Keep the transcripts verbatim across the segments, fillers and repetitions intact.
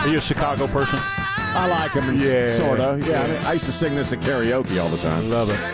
Are you a Chicago person? I like him, Yeah. sort of. Yeah, I, mean, I used to sing this at karaoke all the time. Love it.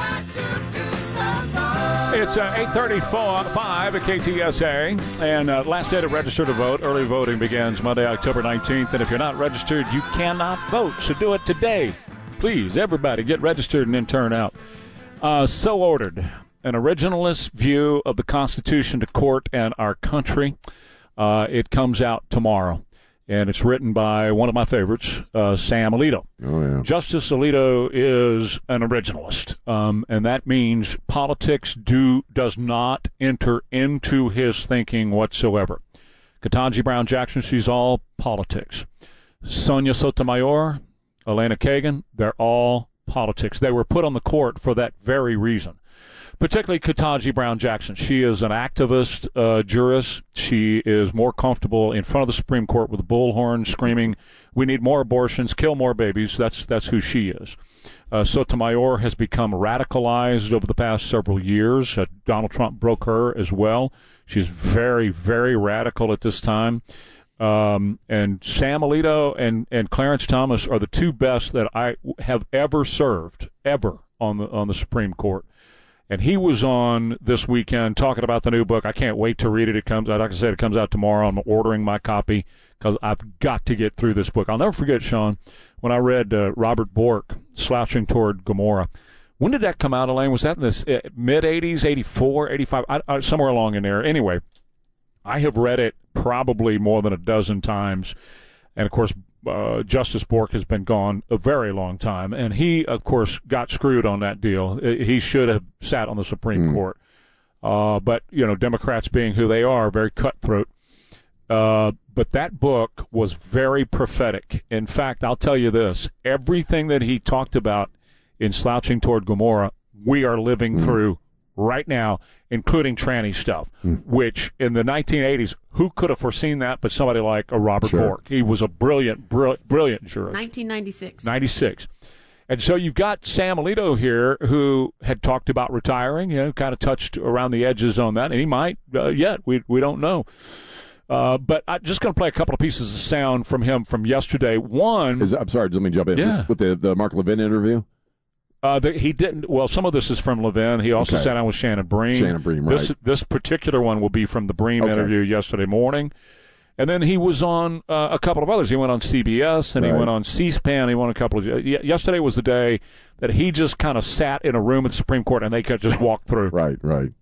It's uh, eight thirty-five at K T S A, and uh, last day to register to vote. Early voting begins Monday, October nineteenth, and if you're not registered, you cannot vote, so do it today. Please, everybody, get registered and then turn out. Uh, so ordered. An originalist view of the Constitution to court and our country. Uh, it comes out tomorrow, and it's written by one of my favorites, uh, Sam Alito. Oh, yeah. Justice Alito is an originalist, um, and that means politics do does not enter into his thinking whatsoever. Ketanji Brown Jackson, she's all politics. Sonia Sotomayor, Elena Kagan, they're all politics. They were put on the court for that very reason. Particularly Ketanji Brown Jackson. She is an activist uh, jurist. She is more comfortable in front of the Supreme Court with a bullhorn screaming, "We need more abortions, kill more babies." That's that's who she is. Uh, Sotomayor has become radicalized over the past several years. Uh, Donald Trump broke her as well. She's very, very radical at this time. Um, and Sam Alito and, and Clarence Thomas are the two best that I have ever served, ever, on the on the Supreme Court. And he was on this weekend talking about the new book. I can't wait to read it. It comes out, like I said, it comes out tomorrow. I'm ordering my copy because I've got to get through this book. I'll never forget, Sean, when I read uh, Robert Bork, Slouching Toward Gomorrah. When did that come out, Elaine? Was that in the uh, mid-eighties, eighty-four, eighty-five, I, I, somewhere along in there? Anyway, I have read it probably more than a dozen times. And, of course, uh, Justice Bork has been gone a very long time. And he, of course, got screwed on that deal. He should have sat on the Supreme mm. Court. Uh, but, you know, Democrats being who they are, very cutthroat. Uh, but that book was very prophetic. In fact, I'll tell you this. Everything that he talked about in Slouching Toward Gomorrah, we are living mm. through right now, including tranny stuff, mm. which in the nineteen eighties, who could have foreseen that but somebody like a Robert sure. Bork? He was a brilliant, brilliant, brilliant jurist. nineteen ninety-six. ninety-six. And so you've got Sam Alito here who had talked about retiring, you know, kind of touched around the edges on that, and he might uh, yet. We we don't know. Uh, but I'm just going to play a couple of pieces of sound from him from yesterday. One. Is, I'm sorry, let me jump in. Yeah. Is this with the, the Mark Levin interview? Uh, the, he didn't. Well, some of this is from Levin. He also okay. sat down with Shannon Bream. Shannon Bream, right. This, this particular one will be from the Bream okay. interview yesterday morning. And then he was on uh, a couple of others. He went on C B S, and right. he went on C-SPAN. He won a couple of. Uh, yesterday was the day that he just kind of sat in a room at the Supreme Court, and they could just walk through. Right, right.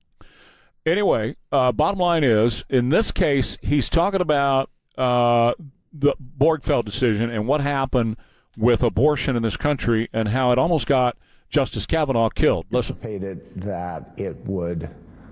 Anyway, uh, bottom line is, in this case, he's talking about uh, the Borgfeld decision and what happened with abortion in this country and how it almost got Justice Kavanaugh killed. Listen. Anticipated that it would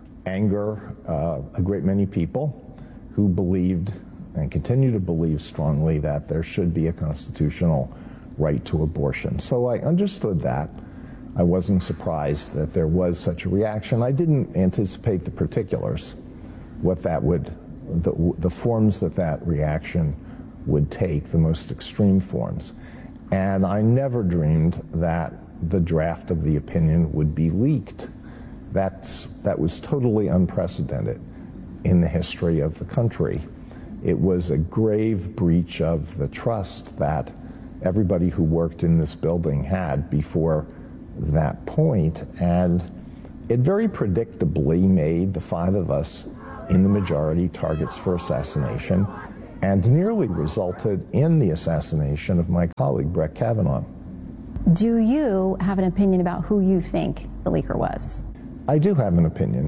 anger uh, a great many people who believed and continue to believe strongly that there should be a constitutional right to abortion. So I understood that. I wasn't surprised that there was such a reaction. I didn't anticipate the particulars, what that would, the, the forms that that reaction would take, the most extreme forms. And I never dreamed that the draft of the opinion would be leaked. That's, that was totally unprecedented in the history of the country. It was a grave breach of the trust that everybody who worked in this building had before that point, and it very predictably made the five of us in the majority targets for assassination, and nearly resulted in the assassination of my colleague Brett Kavanaugh. Do you have an opinion about who you think the leaker was? I do have an opinion,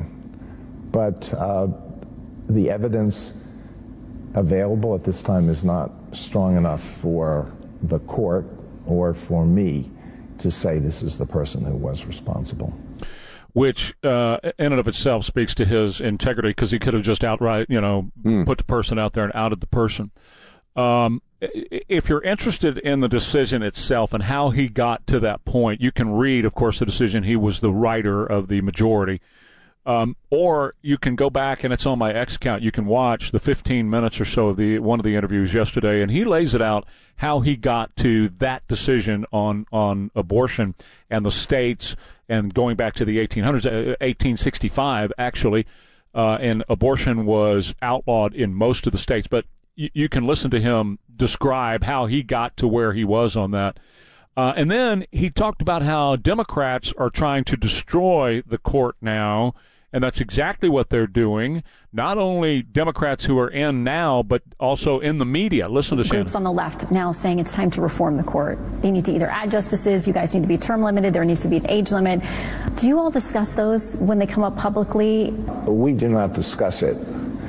but uh, the evidence available at this time is not strong enough for the court or for me to say this is the person who was responsible. Which, uh, in and of itself, speaks to his integrity, because he could have just outright, you know, mm. put the person out there and outed the person. Um, if you're interested in the decision itself and how he got to that point, you can read, of course, the decision. He was the writer of the majority. Um, or you can go back, and it's on my X account. You can watch the fifteen minutes or so of the one of the interviews yesterday, and he lays it out how he got to that decision on on abortion and the states, and going back to the eighteen hundreds, eighteen sixty-five actually, uh, and abortion was outlawed in most of the states. But you, you can listen to him describe how he got to where he was on that. Uh, and then he talked about how Democrats are trying to destroy the court now, and that's exactly what they're doing. Not only Democrats who are in now, but also in the media. Listen to Shannon. Groups on the left now saying it's time to reform the court. They need to either add justices, you guys need to be term limited, there needs to be an age limit. Do you all discuss those when they come up publicly? We do not discuss it.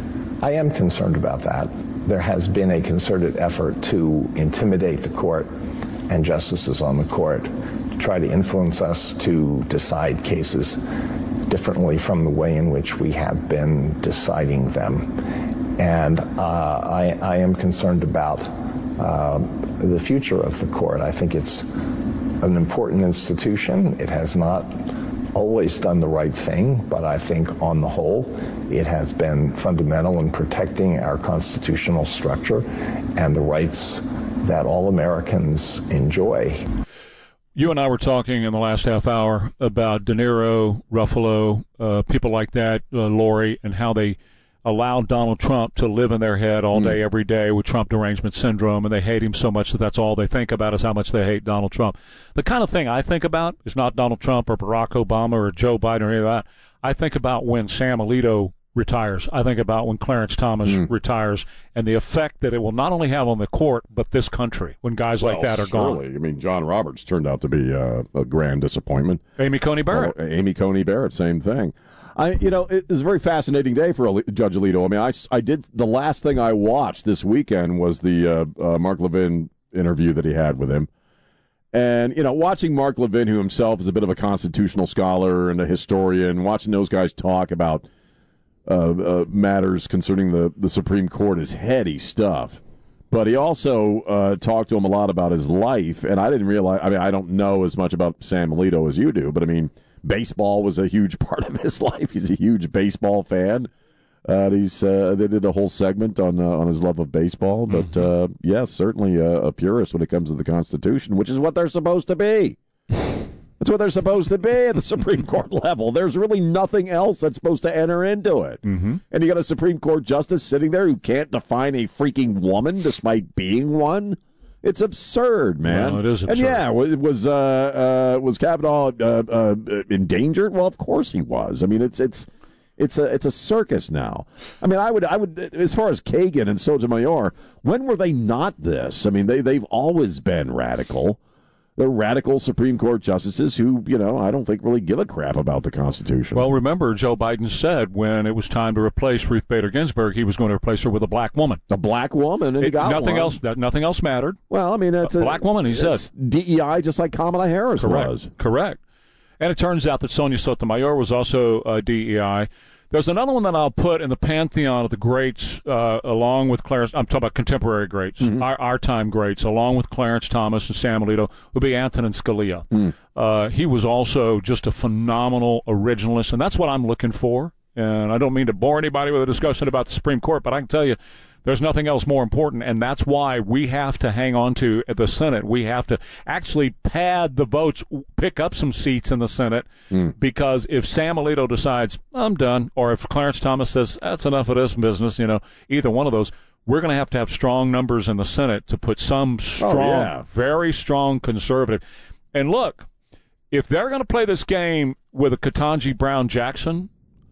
I am concerned about that. There has been a concerted effort to intimidate the court and justices on the court to try to influence us to decide cases differently from the way in which we have been deciding them. And uh, I, I am concerned about uh, the future of the court. I think it's an important institution. It has not always done the right thing, but I think on the whole, it has been fundamental in protecting our constitutional structure and the rights that all Americans enjoy. You and I were talking in the last half hour about De Niro, Ruffalo, uh, people like that, uh, Lori, and how they allowed Donald Trump to live in their head all day, every day with Trump derangement syndrome, and they hate him so much that that's all they think about is how much they hate Donald Trump. The kind of thing I think about is not Donald Trump or Barack Obama or Joe Biden or any of that. I think about when Sam Alito retires. I think about when Clarence Thomas mm. retires and the effect that it will not only have on the court, but this country when guys well, like that are surely. gone. I mean, John Roberts turned out to be uh, a grand disappointment. Amy Coney Barrett. Uh, Amy Coney Barrett, same thing. I, you know, it was a very fascinating day for Judge Alito. I mean, I, I did, the last thing I watched this weekend was the uh, uh, Mark Levin interview that he had with him. And, you know, watching Mark Levin, who himself is a bit of a constitutional scholar and a historian, watching those guys talk about uh, uh, matters concerning the, the Supreme Court is heady stuff. But he also uh, talked to him a lot about his life, and I didn't realize, I mean, I don't know as much about Sam Alito as you do, but I mean, baseball was a huge part of his life. He's a huge baseball fan. Uh, he's uh, they did a whole segment on uh, on his love of baseball, but mm-hmm. uh, yes, yeah, certainly a, a purist when it comes to the Constitution, which is what they're supposed to be. That's what they're supposed to be at the Supreme Court level. There's really nothing else that's supposed to enter into it. Mm-hmm. And you got a Supreme Court justice sitting there who can't define a freaking woman despite being one. It's absurd, man. No, it is absurd. And yeah, was uh, uh, was Kavanaugh uh, uh, endangered? Well, of course he was. I mean, it's it's it's a it's a circus now. I mean, I would I would as far as Kagan and Sotomayor, when were they not this? I mean, they they've always been radical. They're radical Supreme Court justices who, you know, I don't think really give a crap about the Constitution. Well, remember, Joe Biden said when it was time to replace Ruth Bader Ginsburg, he was going to replace her with a black woman. A black woman, and it, he got nothing one. else. Nothing else mattered. Well, I mean, it's a, a black woman. He said D E I, just like Kamala Harris Correct. was. Correct. And it turns out that Sonia Sotomayor was also uh, D E I. There's another one that I'll put in the pantheon of the greats, uh, along with Clarence. I'm talking about contemporary greats, mm-hmm. our, our time greats, along with Clarence Thomas and Sam Alito, would be Antonin Scalia. Mm. Uh, he was also just a phenomenal originalist, and that's what I'm looking for. And I don't mean to bore anybody with a discussion about the Supreme Court, but I can tell you, there's nothing else more important, and that's why we have to hang on to at the Senate. We have to actually pad the votes, pick up some seats in the Senate, mm. because if Sam Alito decides, I'm done, or if Clarence Thomas says, that's enough of this business, you know, either one of those, we're going to have to have strong numbers in the Senate to put some strong, oh, yeah. very strong conservative. And look, if they're going to play this game with a Ketanji Brown Jackson,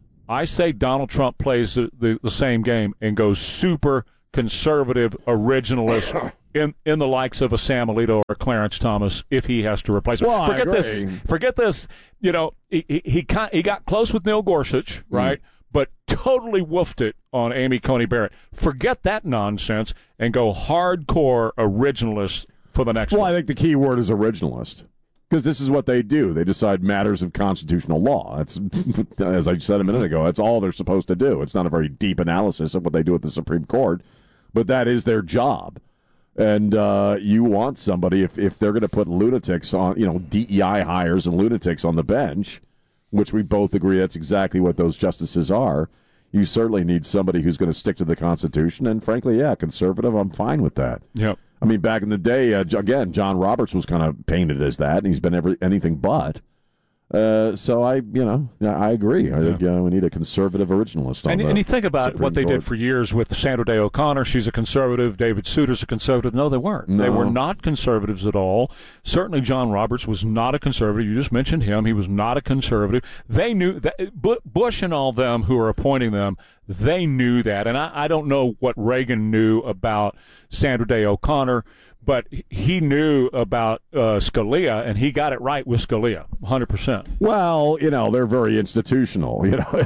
I say Donald Trump plays the, the, the same game and goes super conservative originalist in, in the likes of a Sam Alito or a Clarence Thomas if he has to replace him. Well, forget this. Forget this. You know, he he he, he got close with Neil Gorsuch, right? Mm. But totally woofed it on Amy Coney Barrett. Forget that nonsense and go hardcore originalist for the next well, one. Well, I think the key word is originalist. Because this is what they do. They decide matters of constitutional law. That's, as I said a minute ago, that's all they're supposed to do. It's not a very deep analysis of what they do at the Supreme Court, but that is their job. And uh, you want somebody, if, if they're going to put lunatics on, you know, D E I hires and lunatics on the bench, which we both agree that's exactly what those justices are, you certainly need somebody who's going to stick to the Constitution. And frankly, yeah, conservative, I'm fine with that. Yep. I mean, back in the day, uh, again, John Roberts was kind of painted as that, and he's been every, anything but. Uh, so I, you know, I agree. I think uh, we need a conservative originalist on and, the and you think about Supreme what they Court. did for years with Sandra Day O'Connor. She's a conservative. David Souter's a conservative. No, they weren't. No. They were not conservatives at all. Certainly John Roberts was not a conservative. You just mentioned him. He was not a conservative. They knew that Bush and all them who are appointing them, they knew that. And I, I don't know what Reagan knew about Sandra Day O'Connor, but he knew about uh, Scalia, and he got it right with Scalia, one hundred percent. Well, you know, they're very institutional, you know,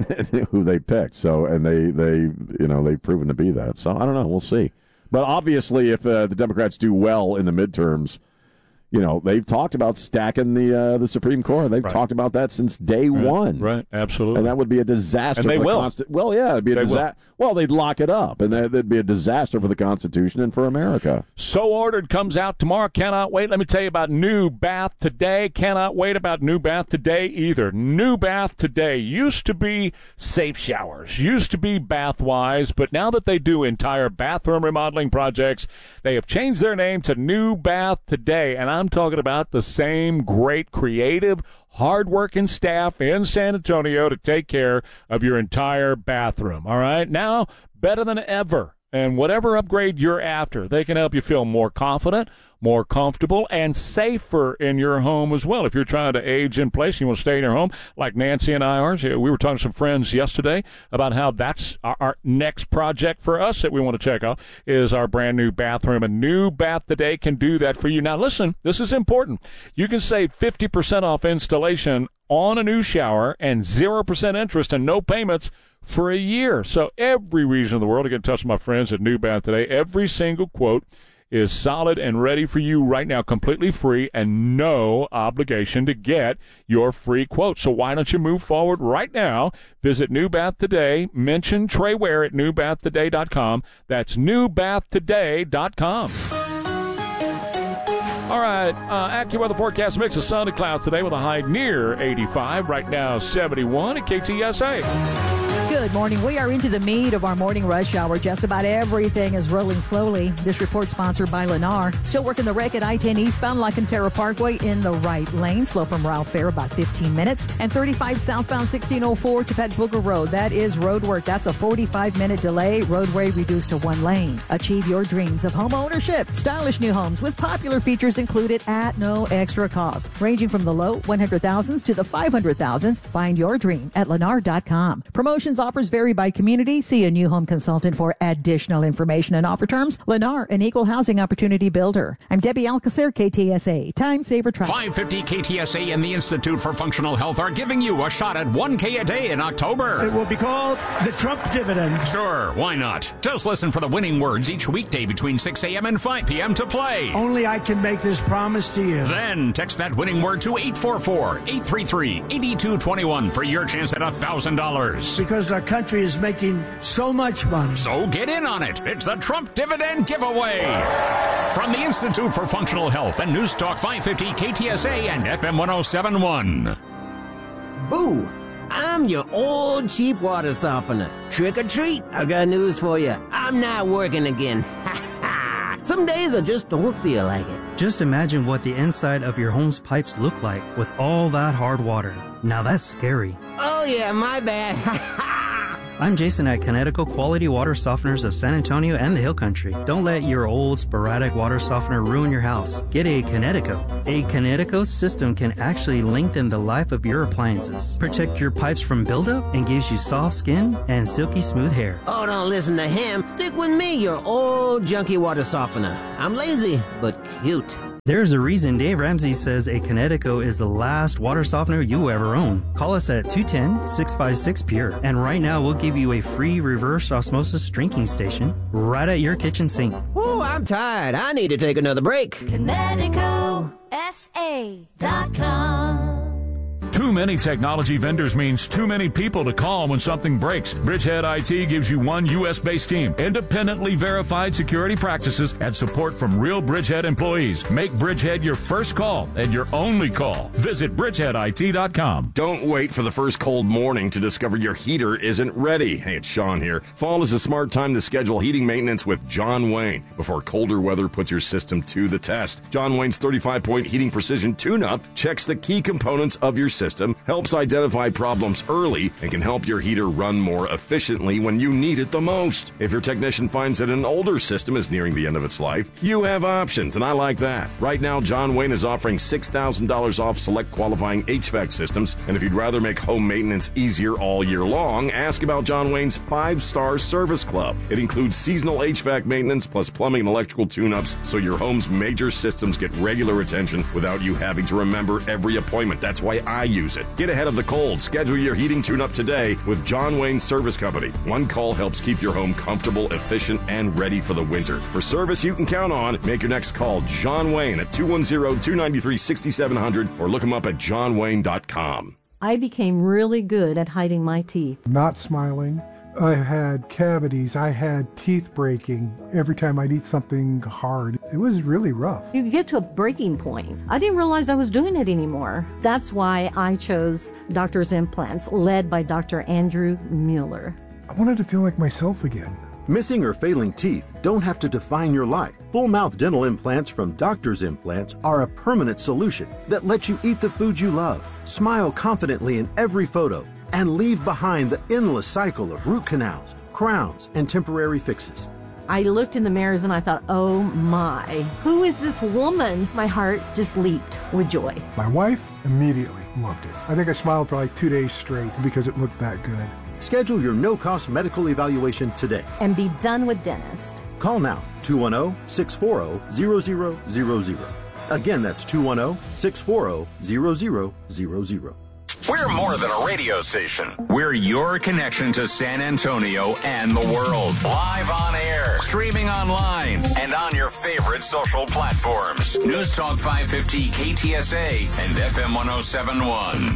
who they picked. So, and they, they, you know, they've proven to be that. So, I don't know. We'll see. But obviously, if uh, the Democrats do well in the midterms, you know, they've talked about stacking the uh, the Supreme Court. They've right. talked about that since day right. one. Right, absolutely. And that would be a disaster. And they for the will. Consti- well, yeah, it'd be a disaster. Well, they'd lock it up, and that'd be a disaster for the Constitution and for America. So Ordered comes out tomorrow. Cannot wait. Let me tell you about New Bath Today. Cannot wait about New Bath Today either. New Bath Today used to be Safe Showers, used to be Bathwise, but now that they do entire bathroom remodeling projects, they have changed their name to New Bath Today, and I'm talking about the same great, creative, hard-working staff in San Antonio to take care of your entire bathroom, all right? Now, better than ever, and whatever upgrade you're after, they can help you feel more confident, more comfortable, and safer in your home as well. If you're trying to age in place, you want to stay in your home, like Nancy and I are. We were talking to some friends yesterday about how that's our, our next project for us that we want to check out is our brand new bathroom. A New Bath Today can do that for you. Now, listen, this is important. You can save fifty percent off installation on a new shower and zero percent interest and no payments for a year. So every reason in the world to get in touch with my friends at New Bath Today. Every single quote is solid and ready for you right now, completely free and no obligation to get your free quote. So why don't you move forward right now? Visit New Bath Today. Mention Trey Ware at new bath today dot com. That's new bath today dot com. All right, uh, AccuWeather forecast mix of sun and clouds today with a high near eighty-five. Right now, seventy-one at K T S A. Good morning. We are into the meat of our morning rush hour. Just about everything is rolling slowly. This report sponsored by Lennar. Still working the wreck at I ten eastbound La Cantera Parkway in the right lane. Slow from Ralph Fair about fifteen minutes. And thirty-five southbound sixteen oh four to Pet Booger Road. That is road work. That's a forty-five minute delay. Roadway reduced to one lane. Achieve your dreams of home ownership. Stylish new homes with popular features included at no extra cost. Ranging from the low one hundred thousands to the five hundred thousands. Find your dream at Lennar dot com. Promotions offers vary by community. See a new home consultant for additional information and offer terms. Lennar, an equal housing opportunity builder. I'm Debbie Alcacer, K T S A. Time Saver Traffic. five fifty K T S A and the Institute for Functional Health are giving you a shot at one K a day in October. It will be called the Trump dividend. Sure, why not? Just listen for the winning words each weekday between six a.m. and five p.m. to play. Only I can make this promise to you. Then text that winning word to eight four four, eight three three, eight two two one for your chance at one thousand dollars. Because our country is making so much money. So get in on it. It's the Trump Dividend Giveaway. From the Institute for Functional Health and News Talk five fifty K T S A and F M ten seventy-one. Boo! I'm your old cheap water softener. Trick or treat, I've got news for you. I'm not working again. Ha ha! Some days I just don't feel like it. Just imagine what the inside of your home's pipes look like with all that hard water. Now that's scary. Oh yeah, my bad. Ha ha! I'm Jason at Connecticut Quality Water Softeners of San Antonio and the Hill Country. Don't let your old sporadic water softener ruin your house. Get a Connecticut. A Connecticut system can actually lengthen the life of your appliances, protect your pipes from buildup, and gives you soft skin and silky smooth hair. Oh, don't listen to him. Stick with me, your old junky water softener. I'm lazy, but cute. There's a reason Dave Ramsey says a Connecticut is the last water softener you ever own. Call us at two one zero, six five six, P U R E. And right now we'll give you a free reverse osmosis drinking station right at your kitchen sink. Oh, I'm tired. I need to take another break. Connecticut S A dot com. Too many technology vendors means too many people to call when something breaks. Bridgehead I T gives you one U S-based team, independently verified security practices, and support from real Bridgehead employees. Make Bridgehead your first call and your only call. Visit bridgehead I T dot com. Don't wait for the first cold morning to discover your heater isn't ready. Hey, it's Sean here. Fall is a smart time to schedule heating maintenance with John Wayne before colder weather puts your system to the test. John Wayne's thirty-five point heating precision tune-up checks the key components of your system system helps identify problems early and can help your heater run more efficiently when you need it the most. If your technician finds that an older system is nearing the end of its life, you have options, and I like that. Right now, John Wayne is offering six thousand dollars off select qualifying H V A C systems, and if you'd rather make home maintenance easier all year long, ask about John Wayne's five-star service club. It includes seasonal H V A C maintenance plus plumbing and electrical tune-ups, so your home's major systems get regular attention without you having to remember every appointment. That's why I use it. Get ahead of the cold. Schedule your heating tune-up today with John Wayne Service Company. One call helps keep your home comfortable, efficient, and ready for the winter. For service you can count on, make your next call John Wayne at two one zero, two nine three, six seven zero zero or look him up at john wayne dot com. I became really good at hiding my teeth. Not smiling. I had cavities. I had teeth breaking every time I'd eat something hard. It was really rough. You get to a breaking point. I didn't realize I was doing it anymore. That's why I chose Doctor's Implants, led by Doctor Andrew Mueller. I wanted to feel like myself again. Missing or failing teeth don't have to define your life. Full mouth dental implants from Doctor's Implants are a permanent solution that lets you eat the food you love, smile confidently in every photo, and leave behind the endless cycle of root canals, crowns, and temporary fixes. I looked in the mirrors and I thought, oh my, who is this woman? My heart just leaped with joy. My wife immediately loved it. I think I smiled for like two days straight because it looked that good. Schedule your no-cost medical evaluation today. And be done with dentist. Call now, two one zero, six four zero, zero zero zero zero. Again, that's two one zero, six four zero, zero zero zero zero. We're more than a radio station. We're your connection to San Antonio and the world. Live on air, streaming online, and on your favorite social platforms. News Talk five fifty K T S A and F M one oh seven point one.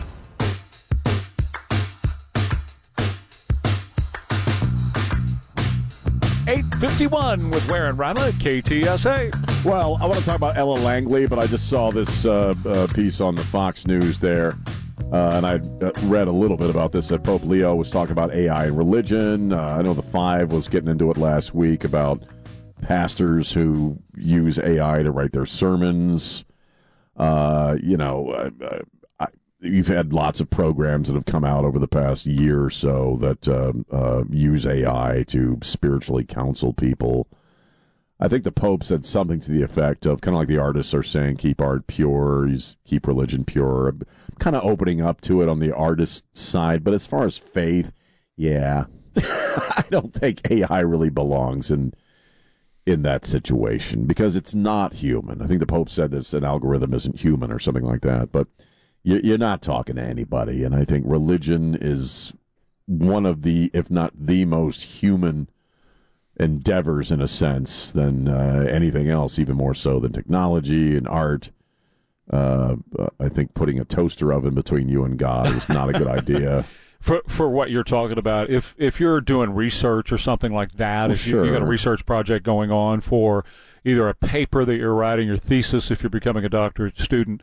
eight fifty-one with Ware and Ronald at K T S A. Well, I want to talk about Ella Langley, but I just saw this uh, uh, piece on the Fox News there. Uh, and I uh, read a little bit about this, that Pope Leo was talking about A I and religion. Uh, I know the Five was getting into it last week about pastors who use A I to write their sermons. Uh, you know, uh, uh, I, you've had lots of programs that have come out over the past year or so that uh, uh, use A I to spiritually counsel people. I think the Pope said something to the effect of, kind of like the artists are saying, keep art pure, keep religion pure. I'm kind of opening up to it on the artist side. But as far as faith, yeah, I don't think A I really belongs in in that situation because it's not human. I think the Pope said this, an algorithm isn't human or something like that. But you're not talking to anybody. And I think religion is one of the, if not the most human endeavors in a sense than uh, anything else, even more so than technology and art. Uh, I think putting a toaster oven between you and God is not a good idea. For for what you're talking about, if if you're doing research or something like that, well, if sure. you, you got a research project going on for either a paper that you're writing, your thesis if you're becoming a doctorate student,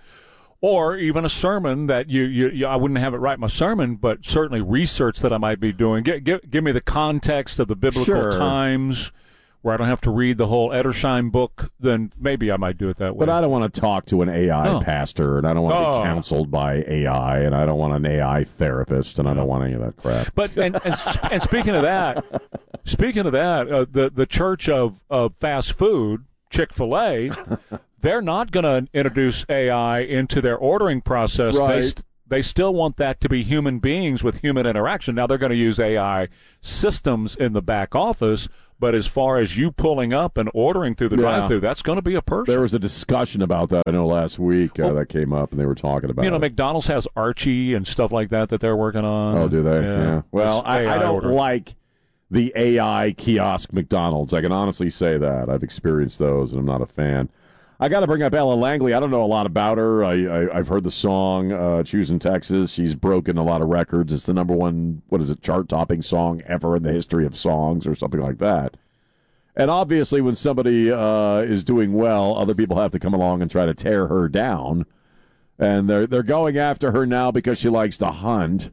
or even a sermon that you, you, you I wouldn't have it write my sermon, but certainly research that I might be doing. Give, give, give me the context of the biblical sure. times where I don't have to read the whole Edersheim book, then maybe I might do it that way. But I don't want to talk to an A I oh. pastor, and I don't want to oh. be counseled by A I, and I don't want an A I therapist, and I don't want any of that crap. But and and, and speaking of that, speaking of that, uh, the the Church of, of Fast Food, Chick-fil-A, they're not going to introduce A I into their ordering process. Right. They, st- they still want that to be human beings with human interaction. Now, they're going to use A I systems in the back office, but as far as you pulling up and ordering through the Yeah. drive-thru, that's going to be a person. There was a discussion about that, I know, last week uh, Well, that came up, and they were talking about You know, it. McDonald's has Archie and stuff like that that they're working on. Oh, do they? Yeah. Yeah. Well, Just I, A I I don't order. like the A I kiosk McDonald's. I can honestly say that. I've experienced those, and I'm not a fan. I got to bring up Ella Langley. I don't know a lot about her. I, I, I've heard the song, uh, Choosing Texas. She's broken a lot of records. It's the number one, what is it, chart-topping song ever in the history of songs or something like that. And obviously when somebody uh, is doing well, other people have to come along and try to tear her down. And they're, they're going after her now because she likes to hunt.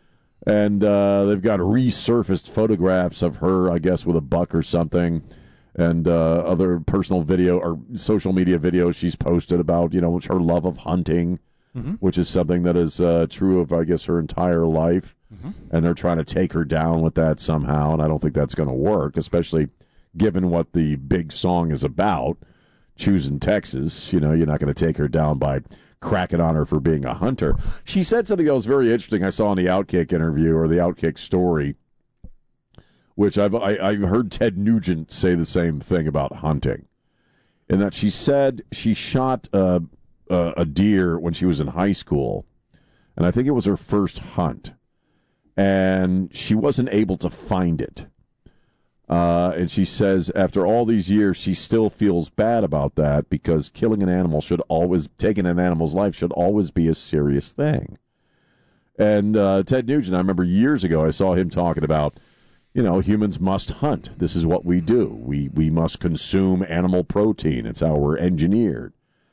And uh, they've got resurfaced photographs of her, I guess, with a buck or something. And uh, other personal video or social media videos she's posted about, you know, her love of hunting. mm-hmm. which is something that is uh, true of, I guess, her entire life. Mm-hmm. And they're trying to take her down with that somehow, and I don't think that's going to work, especially given what the big song is about, choosing Texas. You know, you're not going to take her down by cracking on her for being a hunter. She said something that was very interesting I saw in the Outkick interview, or the Outkick story, which I've I, I've heard Ted Nugent say the same thing about hunting, in that she said she shot a, a, a deer when she was in high school, and I think it was her first hunt, and she wasn't able to find it. Uh, and she says after all these years, she still feels bad about that, because killing an animal should always, taking an animal's life should always be a serious thing. And uh, Ted Nugent, I remember years ago, I saw him talking about, you know, humans must hunt. This is what we do. We we must consume animal protein. It's how we're engineered.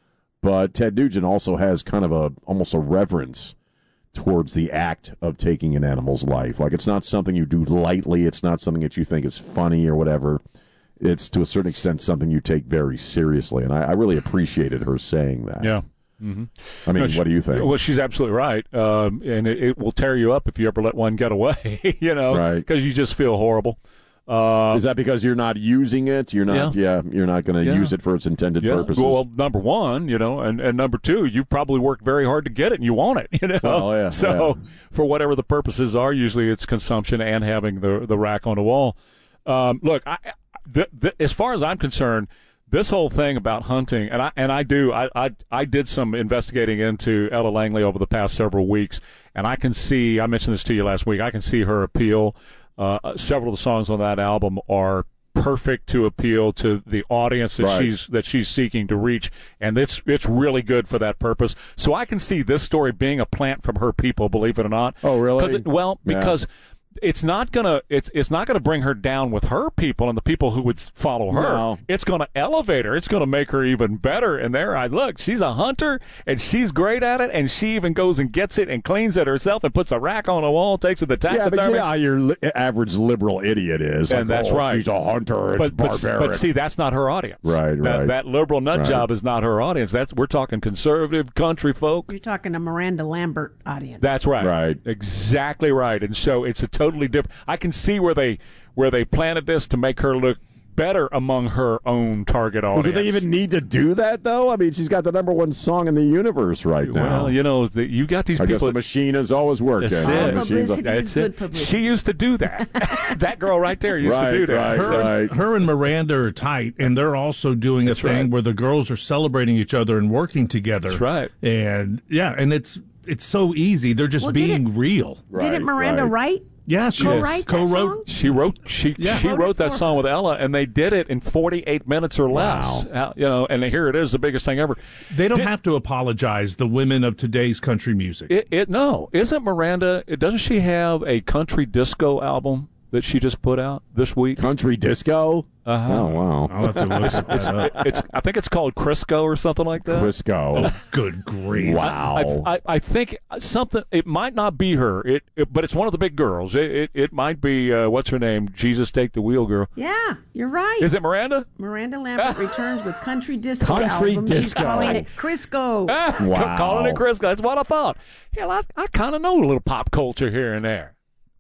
But Ted Nugent also has kind of a almost a reverence towards the act of taking an animal's life. Like, it's not something you do lightly. It's not something that you think is funny or whatever. It's, to a certain extent, something you take very seriously. And I, I really appreciated her saying that. Yeah. Mm-hmm. I mean, no, she, what do you think? Well, she's absolutely right. Um, and it, it will tear you up if you ever let one get away, you know, right? Because you just feel horrible. Uh, Is that because you're not using it? You're not, yeah, yeah you're not going to yeah. use it for its intended yeah. purposes? Well, number one, you know, and, and number two, you probably worked very hard to get it and you want it, you know. Well, yeah, so yeah. for whatever the purposes are, usually it's consumption and having the, the rack on the wall. Um, look, I, th- th- as far as I'm concerned, this whole thing about hunting, and I and I do, I, I I did some investigating into Ella Langley over the past several weeks, and I can see, I mentioned this to you last week, I can see her appeal. Uh, several of the songs on that album are perfect to appeal to the audience that right. she's that she's seeking to reach, and it's it's really good for that purpose. So I can see this story being a plant from her people, believe it or not. Oh, really? It, well, because. Yeah. It's not gonna. It's it's not gonna bring her down with her people and the people who would follow her. No. It's gonna elevate her. It's gonna make her even better. And there, I look. She's a hunter, and she's great at it. And she even goes and gets it and cleans it herself and puts a rack on the wall, takes it to taxidermy. Yeah, but you know how your li- average liberal idiot is. And like, that's oh, right. She's a hunter. It's but, but, barbaric. but see, that's not her audience. Right, that, right. That liberal nut right. job is not her audience. That's we're talking conservative country folk. You're talking a Miranda Lambert audience. That's right. Right. Exactly right. And so it's a totally different. I can see where they where they planted this to make her look better among her own target audience. Well, do they even need to do that, though? I mean, she's got the number one song in the universe right now. Well, you know, the, you got these I people. guess the machine is always working. That's it. Publicity That's is good it. publicity. She used to do that. That girl right there used right, to do that. Right, her, right. her and Miranda are tight, and they're also doing That's a thing right. where the girls are celebrating each other and working together. That's right. And, yeah, and it's it's so easy. They're just Well, did being it- real. Didn't Miranda right. write? Yeah, she Co-write that co-wrote. song? She wrote she Yeah. she Wrote wrote it that for song her. with Ella, and they did it in forty-eight minutes or less. Wow. Uh, you know, and here it is, the biggest thing ever. They don't Did- have to apologize, the women of today's country music. It, it no, isn't Miranda? Doesn't she have a country disco album that she just put out this week? Country disco? Uh-huh. Oh, wow. I'll have to look It's, that up. it's I think it's called Crisco or something like that. Crisco. Oh, good grief. Wow. I, I, I think something. It might not be her. It, it but it's one of the big girls. It it, it might be uh, what's her name? Jesus Take the Wheel girl. Yeah, you're right. Is it Miranda? Miranda Lambert returns with country disco Country album. She's disco. calling it Crisco. Ah, Wow. Calling it Crisco. That's what I thought. Hell, I I kind of know a little pop culture here and there.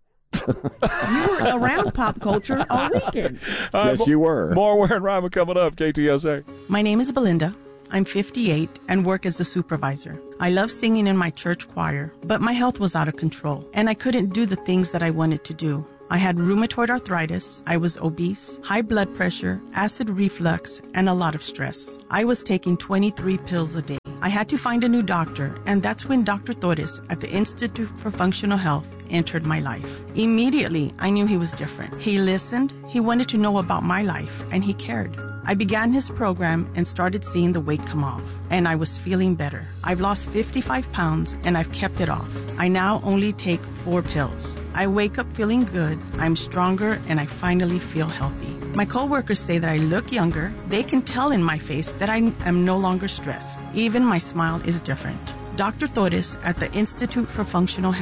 You were around pop culture all weekend. All right, Yes, you were. More Ware and Ryman coming up. K T S A. My name is Belinda. I'm fifty-eight and work as a supervisor. I love singing in my church choir, but my health was out of control, and I couldn't do the things that I wanted to do. I had rheumatoid arthritis, I was obese, high blood pressure, acid reflux, and a lot of stress. I was taking twenty-three pills a day. I had to find a new doctor, and that's when Doctor Torres at the Institute for Functional Health entered my life. Immediately, I knew he was different. He listened, he wanted to know about my life, and he cared. I began his program and started seeing the weight come off, and I was feeling better. I've lost fifty-five pounds, and I've kept it off. I now only take four pills. I wake up feeling good, I'm stronger, and I finally feel healthy. My coworkers say that I look younger. They can tell in my face that I am no longer stressed. Even my smile is different. Doctor Torres at the Institute for Functional Health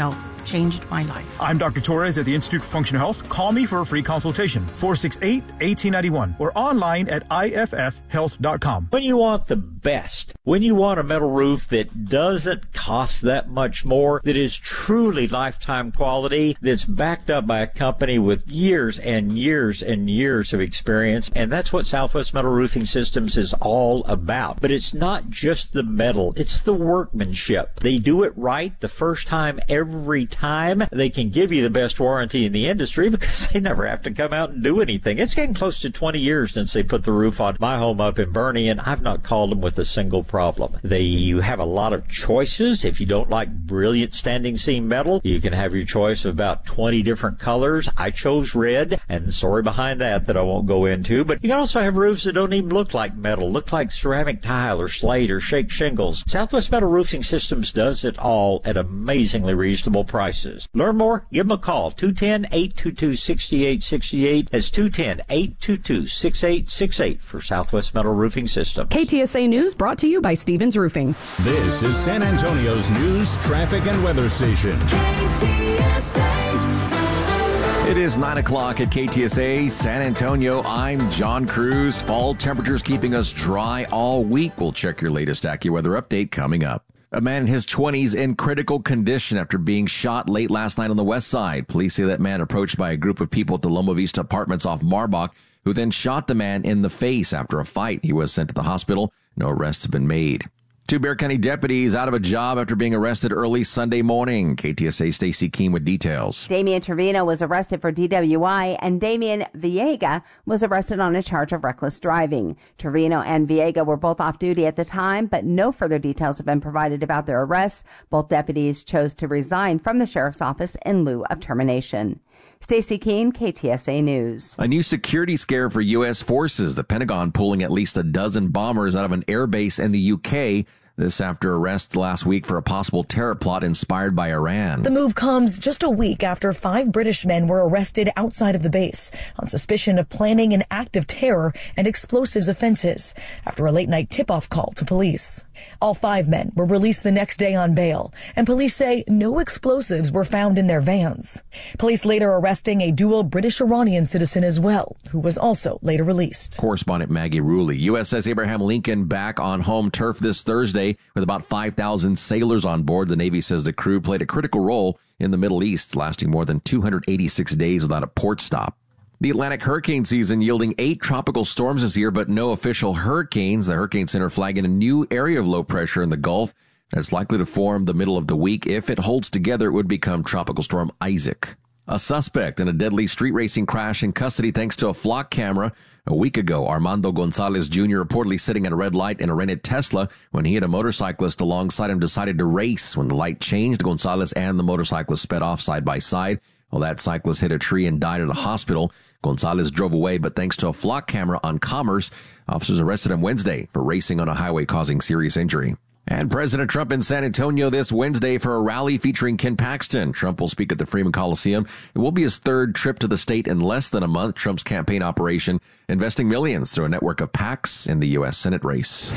changed my life. I'm Doctor Torres at the Institute for Functional Health. Call me for a free consultation, four six eight, one eight nine one, or online at I F F health dot com. When you want the best, when you want a metal roof that doesn't cost that much more, that is truly lifetime quality, that's backed up by a company with years and years and years of experience, and that's what Southwest Metal Roofing Systems is all about. But it's not just the metal, it's the workmanship. They do it right the first time, every time. They can give you the best warranty in the industry because they never have to come out and do anything. It's getting close to twenty years since they put the roof on my home up in Bernie, and I've not called them with a single problem. They you have a lot of choices. If you don't like brilliant standing seam metal, you can have your choice of about twenty different colors. I chose red, and the story behind that that I won't go into. But you can also have roofs that don't even look like metal, look like ceramic tile or slate or shake shingles. Southwest Metal Roofing Systems does it all at amazingly reasonable prices. Learn more? Give them a call. two one zero, eight two two, six eight six eight. That's two one zero, eight two two, six eight six eight for Southwest Metal Roofing Systems. K T S A News brought to you by Stevens Roofing. This is San Antonio's news, traffic, and weather station. K T S A. It is nine o'clock at K T S A San Antonio. I'm John Cruz. Fall temperatures keeping us dry all week. We'll check your latest AccuWeather update coming up. A man in his twenties in critical condition after being shot late last night on the west side. Police say that man approached by a group of people at the Loma Vista apartments off Marbach, who then shot the man in the face after a fight. He was sent to the hospital. No arrests have been made. Two Bexar County deputies out of a job after being arrested early Sunday morning. K T S A Stacy Keene with details. Damian Trevino was arrested for D W I, and Damian Viega was arrested on a charge of reckless driving. Trevino and Viega were both off duty at the time, but no further details have been provided about their arrests. Both deputies chose to resign from the sheriff's office in lieu of termination. Stacy Keene, K T S A News. A new security scare for U S forces. The Pentagon pulling at least a dozen bombers out of an air base in the U K. This after arrest last week for a possible terror plot inspired by Iran. The move comes just a week after five British men were arrested outside of the base on suspicion of planning an act of terror and explosives offenses after a late-night tip-off call to police. All five men were released the next day on bail, and police say no explosives were found in their vans. Police later arresting a dual British-Iranian citizen as well, who was also later released. Correspondent Maggie Rulli. U S S Abraham Lincoln back on home turf this Thursday with about five thousand sailors on board. The Navy says the crew played a critical role in the Middle East, lasting more than two hundred eighty-six days without a port stop. The Atlantic hurricane season yielding eight tropical storms this year, but no official hurricanes. The Hurricane Center flagging a new area of low pressure in the Gulf that's likely to form the middle of the week. If it holds together, it would become Tropical Storm Isaac. A suspect in a deadly street racing crash in custody thanks to a flock camera. A week ago, Armando Gonzalez Junior reportedly sitting at a red light in a rented Tesla when he and a motorcyclist alongside him decided to race. When the light changed, Gonzalez and the motorcyclist sped off side by side. Well, that cyclist hit a tree and died at a hospital. Gonzalez drove away, but thanks to a flock camera on Commerce, officers arrested him Wednesday for racing on a highway causing serious injury. And President Trump in San Antonio this Wednesday for a rally featuring Ken Paxton. Trump will speak at the Freeman Coliseum. It will be his third trip to the state in less than a month. Trump's campaign operation investing millions through a network of PACs in the U S Senate race.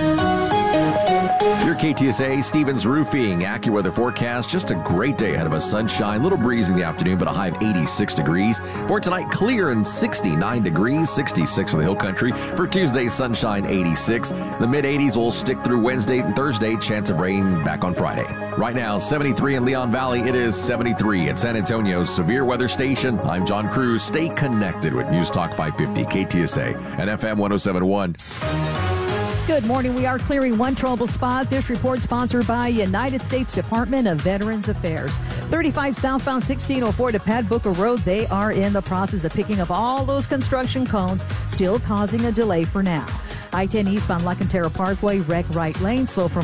Your K T S A Stevens Roofing AccuWeather forecast. Just a great day ahead of us. Sunshine, a little breeze in the afternoon, but a high of eighty-six degrees. For tonight, clear and sixty-nine degrees, sixty-six for the Hill Country. For Tuesday, sunshine, eighty-six. The mid-eighties will stick through Wednesday and Thursday. Chance of rain back on Friday. Right now, seventy-three in Leon Valley. It is seventy-three at San Antonio's Severe Weather Station. I'm John Cruz. Stay connected with News Talk five fifty K T S A and F M one oh seven point one. Good morning. We are clearing one trouble spot. This report sponsored by United States Department of Veterans Affairs. thirty-five southbound sixteen oh four to Pat Booker Road. They are in the process of picking up all those construction cones, still causing a delay for now. I ten eastbound La Cantera Parkway, wreck right lane, slow from